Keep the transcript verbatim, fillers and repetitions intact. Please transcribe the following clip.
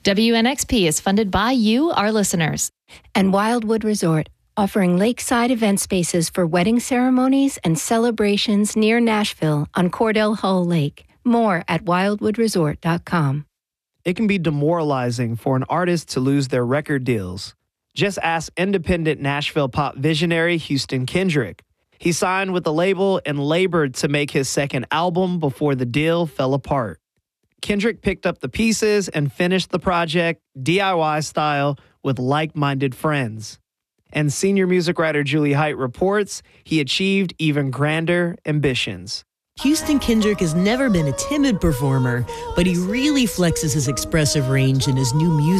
W N X P is funded by you, our listeners. And Wildwood Resort, offering lakeside event spaces for wedding ceremonies and celebrations near Nashville on Cordell Hull Lake. More at wildwood resort dot com. It can be demoralizing for an artist to lose their record deals. Just ask independent Nashville pop visionary Houston Kendrick. He signed with the label and labored to make his second album before the deal fell apart. Kendrick picked up the pieces and finished the project D I Y style with like-minded friends. And senior music writer Julie Height reports he achieved even grander ambitions. Houston Kendrick has never been a timid performer, but he really flexes his expressive range in his new music.